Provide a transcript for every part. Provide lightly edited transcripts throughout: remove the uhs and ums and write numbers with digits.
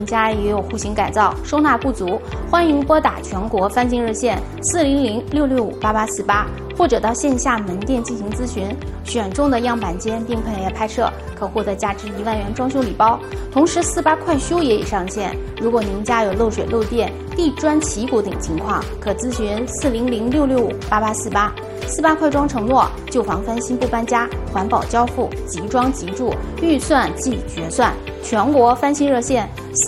家也有户型改造、收纳不足，欢迎拨打全国翻新热线400-665-8848，或者到线下门店进行咨询。选中的样板间并配合拍摄，可获得价值1万元装修礼包。同时，48快修也已上线。如果您家有漏水、漏电、地砖起骨等情况，可咨询400-665-8848。48快装承诺：旧房翻新不搬家，环保交付，即装即住，预算即决算。全国翻新热线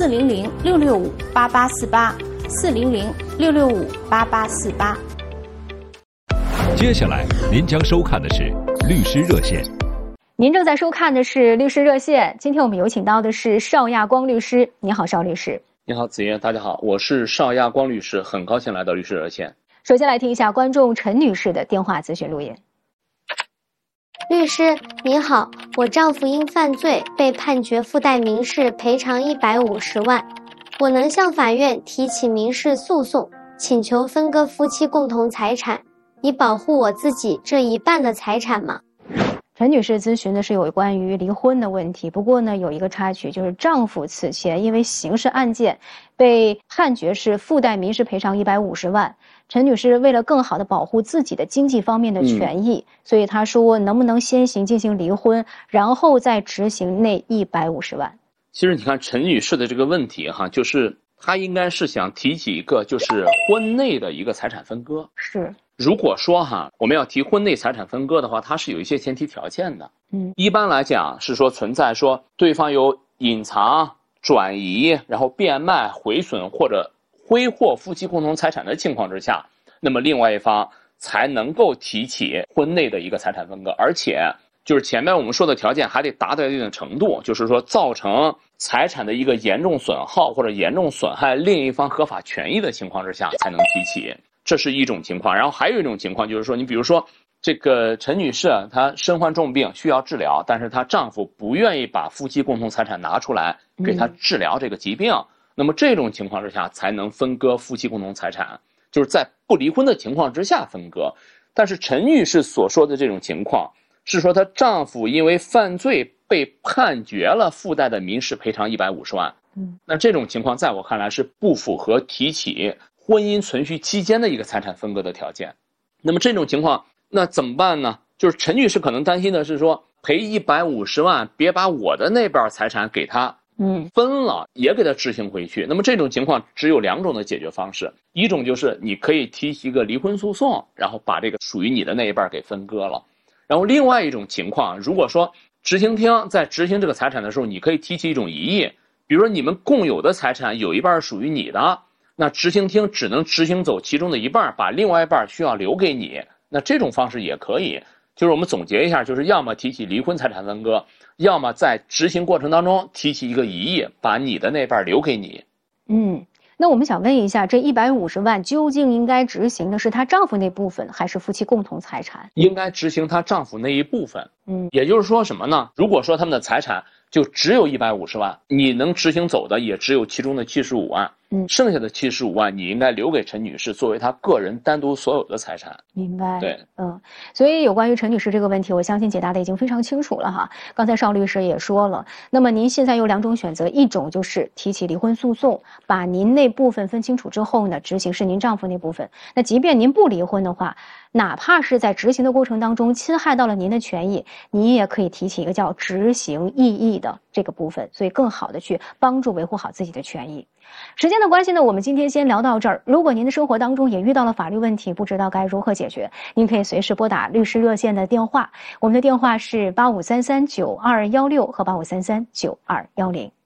400-665-8848，400-665-8848。 接下来您将收看的是律师热线。 您正在收看的是律师热线，今天我们有请到的是邵亚光律师。你好，邵律师。 你好，子夜，大家好，我是邵亚光律师，很高兴来到律师热线。 首先来听一下观众陈女士的电话咨询录音。 律师您好，我丈夫因犯罪被判决附带民事赔偿150万，我能向法院提起民事诉讼，请求分割夫妻共同财产，以保护我自己这一半的财产吗？ 陈女士咨询的是有关于离婚的问题，不过呢有一个插曲，就是丈夫此前因为刑事案件被判决是附带民事赔偿150万。陈女士为了更好的保护自己的经济方面的权益，所以她说能不能先行进行离婚，然后再执行那150万。 其实你看陈女士的这个问题哈，就是她应该是想提起一个就是婚内的一个财产分割。 是。 如果说哈我们要提婚内财产分割的话，它是有一些前提条件的。一般来讲是说存在说对方有隐藏、转移，然后变卖、毁损或者挥霍夫妻共同财产的情况之下，那么另外一方才能够提起婚内的一个财产分割，而且就是前面我们说的条件还得达到一定程度，就是说造成财产的一个严重损耗或者严重损害另一方合法权益的情况之下才能提起，这是一种情况。然后还有一种情况就是说，你比如说这个陈女士她身患重病需要治疗，但是她丈夫不愿意把夫妻共同财产拿出来给她治疗这个疾病，那么这种情况之下才能分割夫妻共同财产，就是在不离婚的情况之下分割。但是陈女士所说的这种情况是说她丈夫因为犯罪被判决了附带的民事赔偿150万。那这种情况在我看来是不符合提起婚姻存续期间的一个财产分割的条件。那么这种情况那怎么办呢？就是陈女士可能担心的是说赔150万，别把我的那半财产给她分了也给他执行回去。那么这种情况只有两种的解决方式，一种就是你可以提起一个离婚诉讼，然后把这个属于你的那一半给分割了。然后另外一种情况，如果说执行厅在执行这个财产的时候，你可以提起一种异议，比如说你们共有的财产有一半属于你的，那执行厅只能执行走其中的一半，把另外一半需要留给你，那这种方式也可以。就是我们总结一下，就是要么提起离婚财产分割，要么在执行过程当中提起一个异议，把你的那半留给你。 那我们想问一下，这150万究竟应该执行的是她丈夫那部分，还是夫妻共同财产？ 应该执行她丈夫那一部分。也就是说什么呢？如果说他们的财产就只有150万，你能执行走的也只有其中的75万，剩下的75万你应该留给陈女士作为她个人单独所有的财产。 明白。 对， 所以有关于陈女士这个问题，我相信解答的已经非常清楚了哈。刚才邵律师也说了，那么您现在有两种选择，一种就是提起离婚诉讼，把您那部分分清楚之后呢，执行是您丈夫那部分。那即便您不离婚的话，哪怕是在执行的过程当中侵害到了您的权益，你也可以提起一个叫执行异议的这个部分，所以更好的去帮助维护好自己的权益。时间的关系呢，我们今天先聊到这儿。如果您的生活当中也遇到了法律问题，不知道该如何解决，您可以随时拨打律师热线的电话，我们的电话是85339216和85339210。